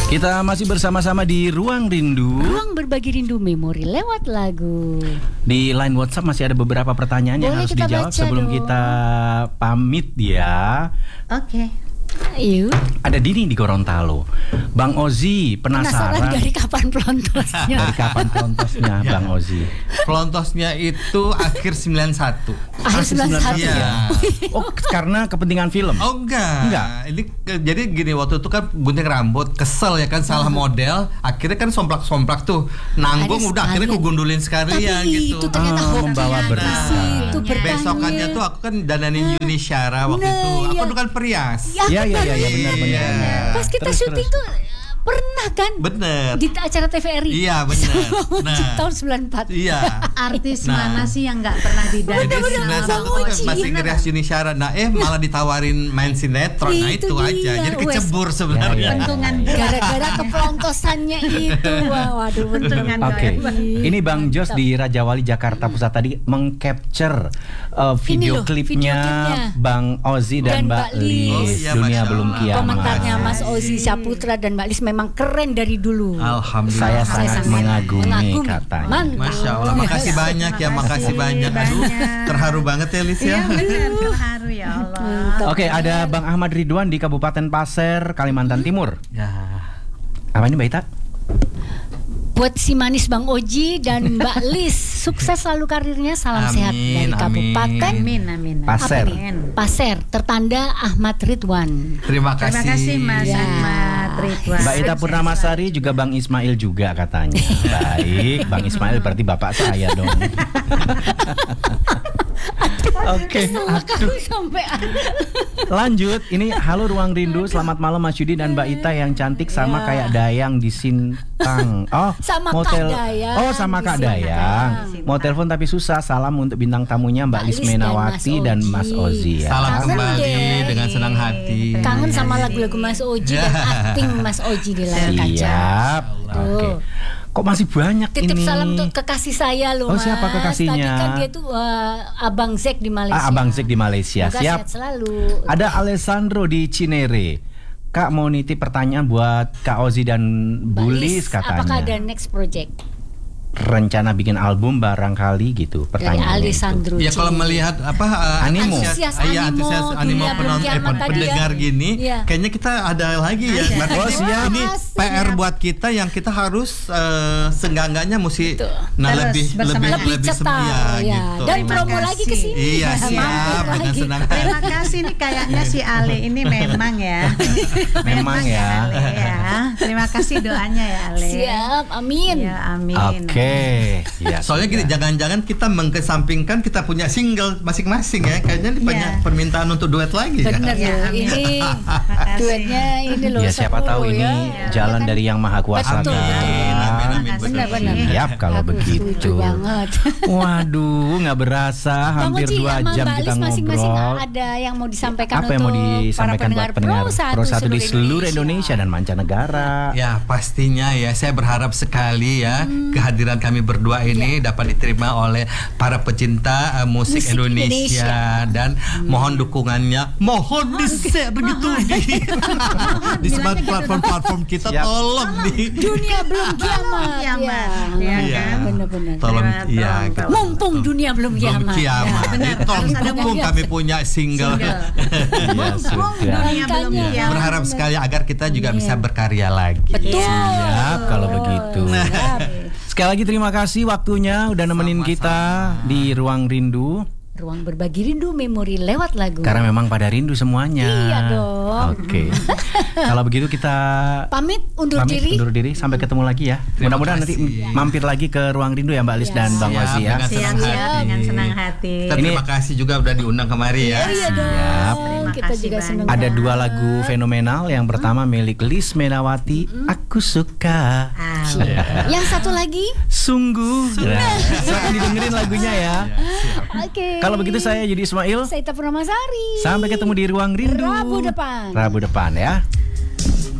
Kita masih bersama-sama di Ruang Rindu. Ruang berbagi rindu memori lewat lagu. Di line WhatsApp masih ada beberapa pertanyaan yang harus dijawab sebelum kita pamit ya. Oke. Yuk. Ada Dini di Gorontalo. Bang Ozi penasaran dari kapan pelontosnya? Dari kapan pelontosnya Bang Ozi? Pelontosnya itu akhir 91. Akhir 91 ya. Oh, karena kepentingan film? Oh enggak. Ini jadi gini, waktu itu kan gunting rambut, kesel ya kan, salah model, akhirnya kan somplak-somplak tuh. Nanggung Ada udah akhirnya aku gundulin sekalian gitu. Itu ternyata membawa berkah. Itu Besokannya tuh aku kan dananin Yuni Syara waktu itu. Aku tuh kan perias. Iya benar. Pas kita syuting tuh pernah kan? Bener. Di acara TVRI. Iya bener. Tahun 94. Iya. Artis mana sih yang nggak pernah Jadi didandanin? 91 tuh kan masih ngerias Yuni Syara. Nah malah ditawarin main sinetron. Nah itu aja. Jadi kecebur sebenarnya. Bentungan gara-gara kepelontosannya itu. Waduh, bentungan. Oke. Ini Bang Jos di Raja Wali Jakarta Pusat tadi mengcapture video klipnya Bang Ozi dan Mbak Lis. Oh, iya, Dunia Belum Kiamat. Komentarnya Mas Ozi Saputra dan Mbak Lis memang keren dari dulu. Alhamdulillah. Saya sangat mengagumi katanya. Mantap. Masya Allah, makasih banyak ya, makasih banyak. Aduh, terharu banget ya Lis ya. Iya benar, terharu ya Allah. Oke, ada Bang Ahmad Ridwan di Kabupaten Pasir, Kalimantan Timur. Ya. Apa ini Mbak Ita? Buat si manis Bang Oji dan Mbak Lis, sukses selalu karirnya. Salam sehat dari Kabupaten Amin. Pasir. Pasir, tertanda Ahmad Ridwan. Terima kasih. Terima kasih Mas Ahmad Ridwan. Mbak Ita Purnamasari juga Bang Ismail juga katanya. Baik, Bang Ismail berarti bapak saya dong. Oke, Sampai lanjut. Ini halo Ruang Rindu, selamat malam Mas Yudi dan Mbak Ita yang cantik sama kayak Dayang di Sintang. Oh, sama mau Kak Dayang. Oh, sama Kak Dayang. Mau telepon tapi susah. Salam untuk bintang tamunya Mbak Lis Menawati dan Mas Ozi ya. Salam Kangen kembali deh. dengan senang hati. Kangen sama lagu-lagu Mas Oji dan acting Mas Oji di layar kaca. Siap. Oke. Kok masih banyak Titip ini? salam tuh kekasih saya loh, Oh, siapa Mas. kekasihnya? Tadi kan dia tuh Abang Zek di Malaysia. Abang Zek di Malaysia. Semoga Siap. sehat selalu. Ada Alessandro di Cinere. Kak mau nitip pertanyaan buat Kak Ozi dan Bulis katanya. Apakah ada next project? Rencana bikin album barangkali gitu. Dari Pertanyaan Alessandro. Ya kalau melihat animo. Antusias animo pendengar gini, Iya. kayaknya kita ada lagi ya. Berarti Oh, siap. ini PR buat kita yang kita harus seenggak-enggaknya mesti lebih cetar ya. gitu. Dan Terima promo kasih. lagi ke sini. Iya, siap dengan senang hati. Terima kasih nih, kayaknya si Ale ini memang ya. Memang ya. Ale ya. Terima kasih doanya ya Ale. Siap, amin. Ya, amin. Oke. Ya, Soalnya gini, jangan-jangan kita mengkesampingkan kita punya single masing-masing ya. Kayaknya ini banyak permintaan untuk duet lagi Bener ya. loh, ini duetnya ini loh. Ya siapa tahu ini jalan dari Yang Maha Kuasa. Betul, kan? Amin. Benar-benar. Siap kalau Aku begitu. setuju banget. Waduh, nggak berasa hampir 2 jam kita masing-masing ngobrol. ada yang mau disampaikan Apa yang mau disampaikan buat pendengar Pro 1 di seluruh Indonesia dan mancanegara? Ya pastinya ya, saya berharap sekali ya kehadiran kami berdua ini dapat diterima oleh para pecinta musik Indonesia. Dan mohon dukungannya, mohon di-share gitu di semua platform kita. Siap. Tolong di Dunia belum kiamat. Ya Iya. kan? Benar-benar. tolong ya tolong. Mumpung dunia belum belum kiamat. kiamat. benar. Tolong Harus ada dukung kami punya single. Ya sudah. Dunia belum Makanya. kiamat. Berharap sekali agar kita juga bisa berkarya lagi. Betul. Siap kalau begitu. Sekali lagi terima kasih waktunya udah nemenin kita di Ruang Rindu. Ruang berbagi rindu memori lewat lagu. Karena memang pada rindu semuanya. Iya dong. Oke. Kalau begitu kita Pamit undur diri. Sampai ketemu lagi ya. Terima Mudah-mudahan nanti kasih. mampir lagi ke Ruang Rindu ya Mbak Lis dan Bang Siap, Wazi ya. dengan senang Siap, hati. dengan senang hati. Terima kasih juga udah diundang kemari ya. Iya dong. Siap. Kita kasih juga banyak. senang. Ada 2 lagu fenomenal. Yang pertama milik Lis Menawati, Aku Suka. Yang satu lagi. Sungguh. Nah, silahkan didengerin lagunya ya. Oke. Kalau begitu saya Yudi Ismail. Saya Ita Purnamasari. Sampai ketemu di Ruang Rindu Rabu depan. Rabu depan ya.